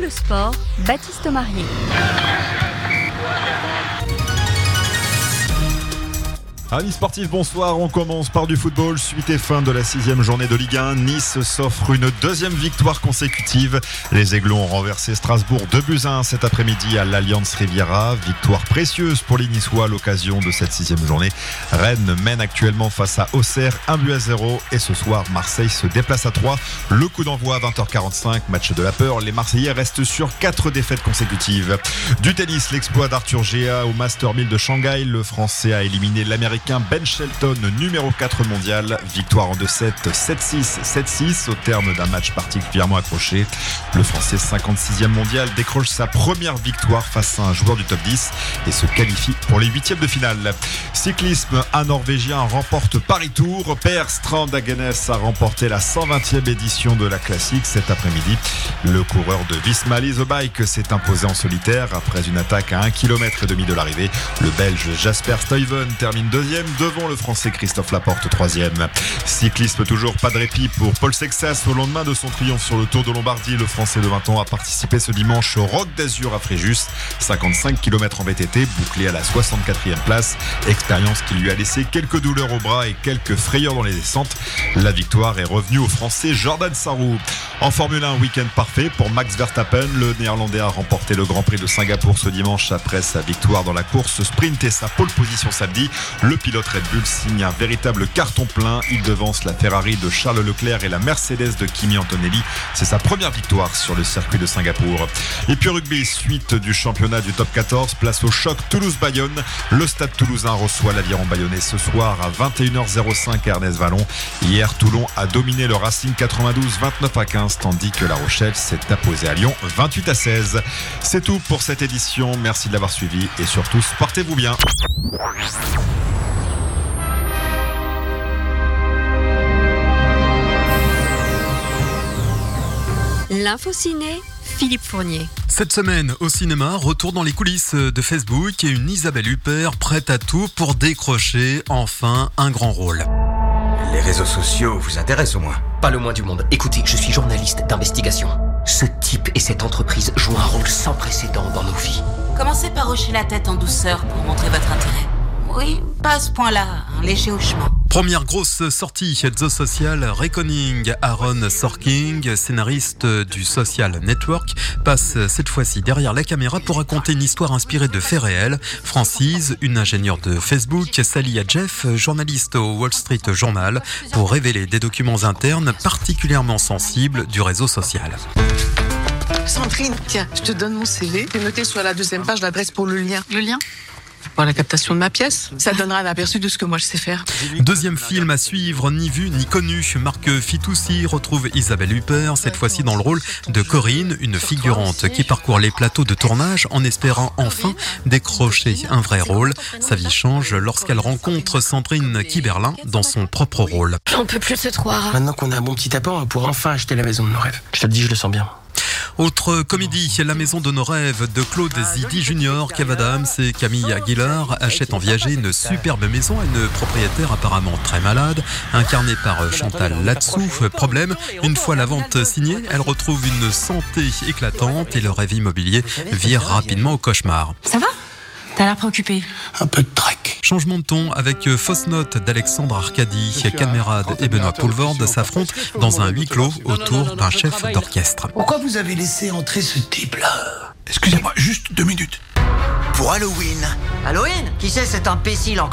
le sport, Baptiste Marier. Amis sportifs, bonsoir. On commence par du football. Suite et fin de la 6e journée de Ligue 1. Nice s'offre une deuxième victoire consécutive. Les Aiglons ont renversé Strasbourg 2-1 cet après-midi à l'Allianz Riviera. Victoire précieuse pour les Niçois à l'occasion de cette 6e journée. Rennes mène actuellement face à Auxerre 1-0. Et ce soir, Marseille se déplace à 3. Le coup d'envoi à 20h45. Match de la peur. Les Marseillais restent sur 4 défaites consécutives. Du tennis, l'exploit d'Arthur Gea au Master 1000 de Shanghai. Le Français a éliminé l'Américain Ben Shelton, numéro 4 mondial. Victoire en 2-7, 7-6, 7-6 au terme d'un match particulièrement accroché. Le Français 56e mondial décroche sa première victoire face à un joueur du top 10 et se qualifie pour les 8e de finale. Cyclisme, un Norvégien remporte Paris-Tours. Per Strand Hagenes a remporté la 120e édition de la classique cet après-midi. Le coureur de Visma Lease Bike s'est imposé en solitaire après une attaque à 1,5 km de l'arrivée. Le Belge Jasper Stuyven termine deuxième devant le Français Christophe Laporte, troisième. Cyclisme toujours, pas de répit pour Paul Sexas au lendemain de son triomphe sur le Tour de Lombardie. Le Français de 20 ans a participé ce dimanche au Rock d'Azur à Fréjus. 55 km en VTT, bouclé à la 64e place. Expérience qui lui a laissé quelques douleurs au bras et quelques frayeurs dans les descentes. La victoire est revenue au Français Jordan Sarrou. En Formule 1, week-end parfait pour Max Verstappen. Le Néerlandais a remporté le Grand Prix de Singapour ce dimanche après sa victoire dans la course sprint et sa pole position samedi. Le pilote Red Bull signe un véritable carton plein. Il devance la Ferrari de Charles Leclerc et la Mercedes de Kimi Antonelli. C'est sa première victoire sur le circuit de Singapour. Et puis rugby, suite du championnat du top 14, place au choc Toulouse-Bayonne. Le Stade Toulousain reçoit l'Aviron Bayonnais ce soir à 21h05 à Ernest-Vallon. Hier, Toulon a dominé le Racing 92 29-15, tandis que La Rochelle s'est imposée à Lyon 28-16. C'est tout pour cette édition. Merci de l'avoir suivi et surtout, portez-vous bien. L'info ciné, Philippe Fournier. Cette semaine, au cinéma, retour dans les coulisses de Facebook et une Isabelle Huppert prête à tout pour décrocher enfin un grand rôle. Les réseaux sociaux vous intéressent au moins? Pas le moins du monde. Écoutez, je suis journaliste d'investigation. Ce type et cette entreprise jouent un rôle sans précédent dans nos vies. Commencez par hocher la tête en douceur pour montrer votre intérêt. Oui, pas à ce point-là, un léger hochement. Première grosse sortie chez The Social Reckoning. Aaron Sorkin, scénariste du Social Network, passe cette fois-ci derrière la caméra pour raconter une histoire inspirée de faits réels. Francis, une ingénieure de Facebook, s'allie à Jeff, journaliste au Wall Street Journal, pour révéler des documents internes particulièrement sensibles du réseau social. Sandrine, tiens, je te donne mon CV. J'ai noté sur la deuxième page l'adresse pour le lien. Le lien ? Pour la captation de ma pièce. Ça donnera un aperçu de ce que moi je sais faire. Deuxième film à suivre, ni vu ni connu. Marc Fitoussi retrouve Isabelle Huppert, cette fois-ci dans le rôle de Corinne, une figurante qui parcourt les plateaux de tournage en espérant enfin décrocher un vrai rôle. Sa vie change lorsqu'elle rencontre Sandrine Kiberlin dans son propre rôle. J'en peux plus de cette Roira. Maintenant qu'on a un bon petit apport, on pourra enfin acheter la maison de nos rêves. Je te le dis, je le sens bien. Autre comédie, La maison de nos rêves de Claude Zidi Jr. Kev Adams et Camille Aguilar achètent en Viager une superbe maison à une propriétaire apparemment très malade, incarnée par Chantal Latsou. Problème, une fois la vente signée, elle retrouve une santé éclatante et le rêve immobilier vire rapidement au cauchemar. Ça va ? T'as l'air préoccupé. Un peu de trac. Changement de ton avec Fausse Note d'Alexandre Arcadi. Calmerade et Benoît Poulvorde s'affrontent dans un huis clos autour d'un chef d'orchestre. Pourquoi vous avez laissé entrer ce type-là? Excusez-moi, juste 2 minutes. Pour Halloween. Halloween ? Qui c'est cet imbécile encore ?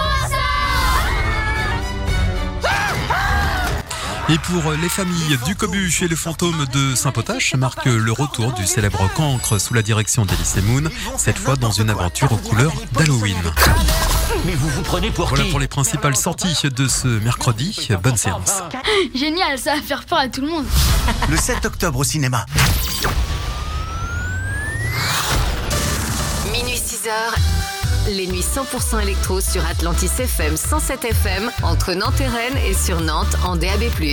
Et pour les familles du Cobu et le fantôme de Saint-Potache marque le retour du célèbre cancre sous la direction d'Elysée Moon, cette fois dans une aventure aux couleurs d'Halloween. Mais vous vous prenez pour Voilà qui ? pour les principales sorties de ce mercredi. Bonne séance. Génial, ça va faire peur à tout le monde. Le 7 octobre au cinéma. Minuit 6h, les nuits 100% électro sur Atlantis FM 107 FM, entre Nantes et Rennes et sur Nantes en DAB+.